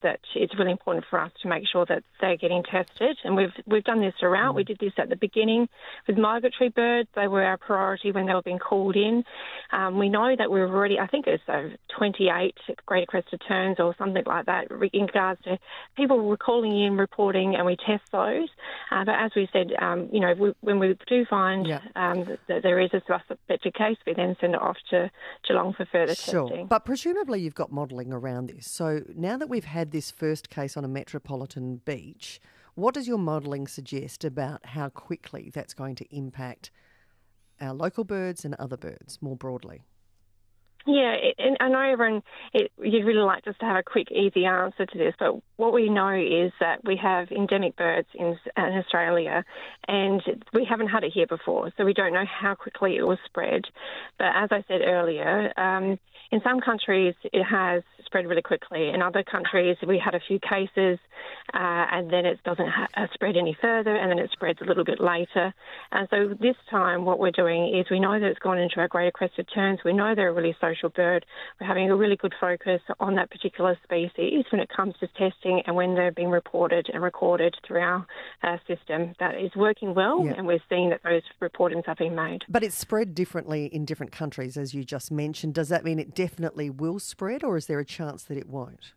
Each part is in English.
that it's really important for us to make sure that they're getting tested. And we've done this throughout. We did this at the beginning with migratory birds. They were our priority when they were being called in. We know that we've already, I think it's 28 greater crested terns or something like that in regards to people were calling in, reporting, and we test those. But as we said, when we do find that there is a suspected case, we then send it off to Geelong for further testing. But presumably you've got modelling around this. So now that we've had this first case on a metropolitan beach, what does your modelling suggest about how quickly that's going to impact our local birds and other birds more broadly? Yeah, and I know everyone, you'd really like just to have a quick, easy answer to this, but what we know is that we have endemic birds in Australia and we haven't had it here before, so we don't know how quickly it will spread. But as I said earlier, in some countries it has spread really quickly. In other countries we had a few cases and then it doesn't spread any further and then it spreads a little bit later. And so this time what we're doing is we know that it's gone into our greater crested terns. We know they're a really social bird. We're having a really good focus on that particular species when it comes to testing and when they're being reported and recorded through our system. That is working well, and we're seeing that those reportings are being made. But it's spread differently in different countries, as you just mentioned. Does that mean it definitely will spread, or is there a chance that it won't?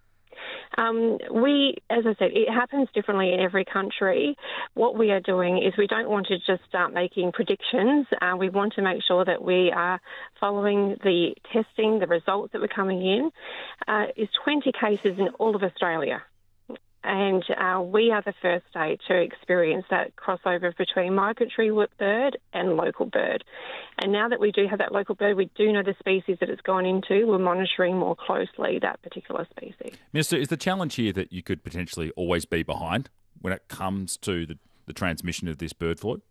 As I said, it happens differently in every country. What we are doing is we don't want to just start making predictions. We want to make sure that we are following the testing, the results that were coming in. It's 20 cases in all of Australia. And we are the first state to experience that crossover between migratory bird and local bird. And now that we do have that local bird, we do know the species that it's gone into. We're monitoring more closely that particular species. Minister, is the challenge here that you could potentially always be behind when it comes to the transmission of this bird flu?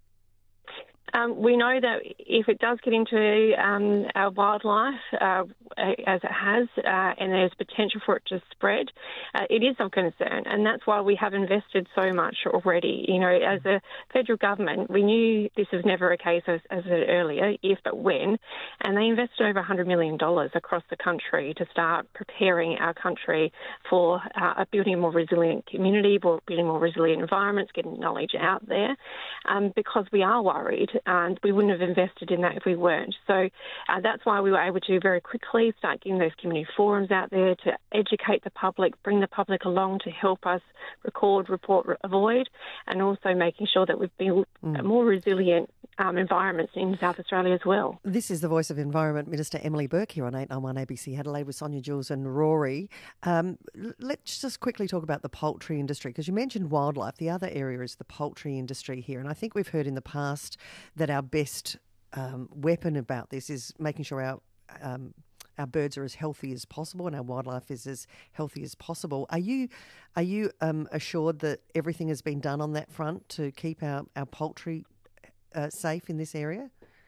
We know that if it does get into our wildlife, as it has, and there's potential for it to spread, it is of concern. And that's why we have invested so much already. You know, as a federal government, we knew this was never a case, as I said earlier, if but when. And they invested over $100 million across the country to start preparing our country for building a more resilient community, building more resilient environments, getting knowledge out there, because we are worried. And we wouldn't have invested in that if we weren't. So that's why we were able to very quickly start getting those community forums out there to educate the public, bring the public along to help us record, report, avoid, and also making sure that we've built more resilient environments in South Australia as well. This is the Voice of Environment Minister Emily Burke here on 891 ABC Adelaide with Sonia Jules and Rory. Let's just quickly talk about the poultry industry, because you mentioned wildlife. The other area is the poultry industry here, and I think we've heard in the past that our best weapon about this is making sure our birds are as healthy as possible and our wildlife is as healthy as possible. Are you assured that everything has been done on that front to keep our poultry safe in this area?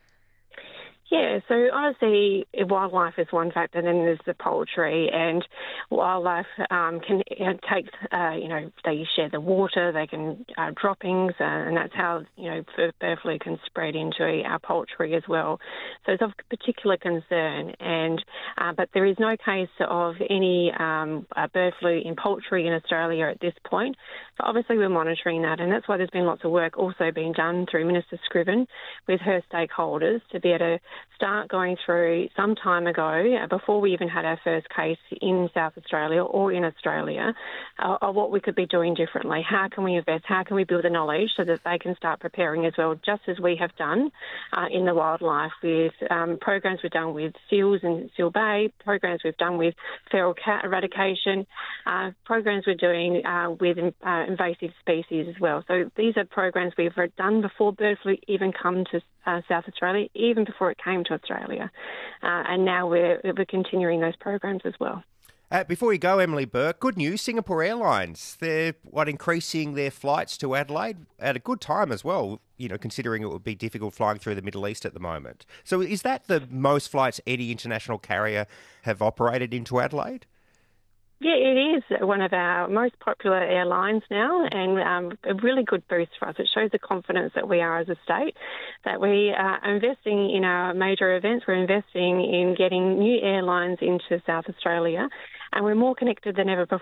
Yeah, so obviously wildlife is one factor, and then there's the poultry, and wildlife can take, they share the water, they can droppings, and that's how, bird flu can spread into our poultry as well. So it's of particular concern, but there is no case of any bird flu in poultry in Australia at this point. So obviously we're monitoring that, and that's why there's been lots of work also being done through Minister Scriven with her stakeholders to be able to start going through some time ago, before we even had our first case in South Australia or in Australia, of what we could be doing differently. How can we invest? How can we build the knowledge so that they can start preparing as well, just as we have done in the wildlife with programs we've done with seals in Seal Bay, programs we've done with feral cat eradication, programs we're doing with invasive species as well. So these are programs we've done before bird flu even come to South Australia, even before it came to Australia. And now we're continuing those programs as well. Before you go, Emily Burke, good news, Singapore Airlines, they're increasing their flights to Adelaide at a good time as well, considering it would be difficult flying through the Middle East at the moment. So is that the most flights any international carrier have operated into Adelaide? Yeah, it is one of our most popular airlines now, and a really good boost for us. It shows the confidence that we are as a state, that we are investing in our major events. We're investing in getting new airlines into South Australia, and we're more connected than ever before.